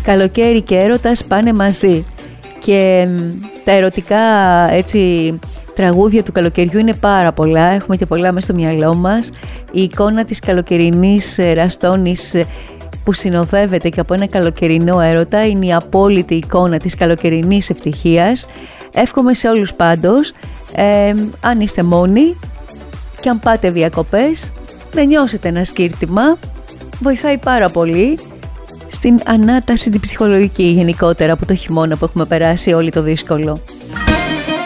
Καλοκαίρι και έρωτας πάνε μαζί. Και τα ερωτικά έτσι τραγούδια του καλοκαιριού είναι πάρα πολλά. Έχουμε και πολλά μέσα στο μυαλό μας. Η εικόνα της καλοκαιρινής ραστόνης που συνοδεύεται και από ένα καλοκαιρινό έρωτα είναι η απόλυτη εικόνα της καλοκαιρινής ευτυχίας. Εύχομαι σε όλους πάντως, αν είστε μόνοι και αν πάτε διακοπές, να νιώσετε ένα σκύρτημα. Βοηθάει πάρα πολύ στην ανάταση την ψυχολογική γενικότερα από το χειμώνα που έχουμε περάσει όλοι το δύσκολο.